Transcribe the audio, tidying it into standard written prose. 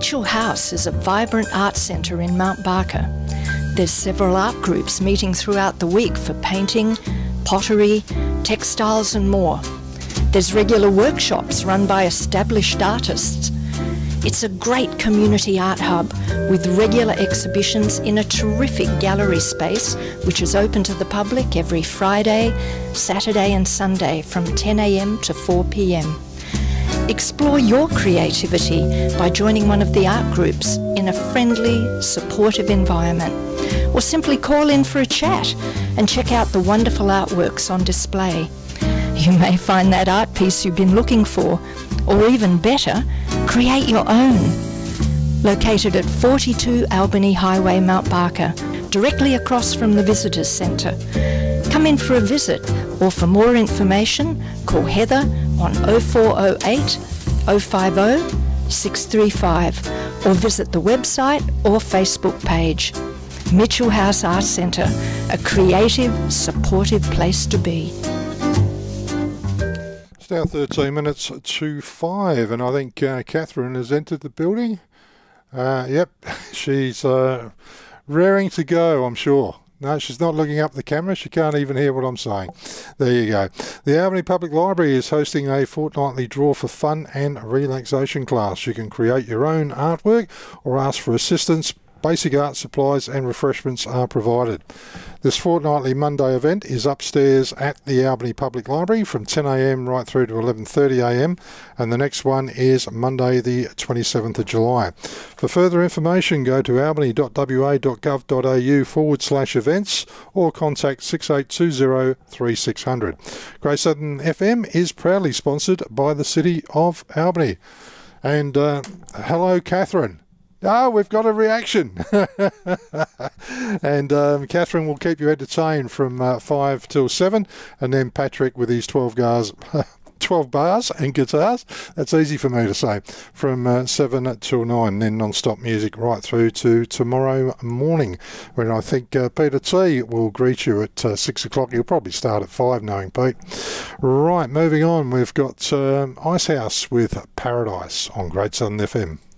Mitchell House is a vibrant art centre in Mount Barker. There's several art groups meeting throughout the week for painting, pottery, textiles and more. There's regular workshops run by established artists. It's a great community art hub with regular exhibitions in a terrific gallery space which is open to the public every Friday, Saturday and Sunday from 10 a.m. to 4 p.m. Explore your creativity by joining one of the art groups in a friendly, supportive environment, or simply call in for a chat and check out the wonderful artworks on display. You may find that art piece you've been looking for, or even better, create your own. Located at 42 Albany Highway, Mount Barker, directly across from the Visitors Centre. Come in for a visit, or for more information, call Heather on 0408 050 635, or visit the website or Facebook page. Mitchell House Art Centre, a creative, supportive place to be. It's now 13 minutes to 5, and I think Catherine has entered the building. Yep, she's raring to go, I'm sure. No, she's not looking up the camera. She can't even hear what I'm saying. There you go. The Albany Public Library is hosting a fortnightly draw for fun and relaxation class. You can create your own artwork or ask for assistance. Basic art supplies and refreshments are provided. This fortnightly Monday event is upstairs at the Albany Public Library from 10 a.m. right through to 11:30 a.m. and the next one is Monday the 27th of July. For further information, go to albany.wa.gov.au/events or contact 6820 3600. Great Southern FM is proudly sponsored by the City of Albany. And hello, Catherine. Oh, we've got a reaction. And Catherine will keep you entertained from 5 till 7, and then Patrick with his 12 bars and guitars. That's easy for me to say. From 7 till 9, then non-stop music right through to tomorrow morning, when I think Peter T will greet you at 6 o'clock. He'll probably start at 5, knowing Pete. Right, moving on. We've got Icehouse with Paradise on Great Southern FM.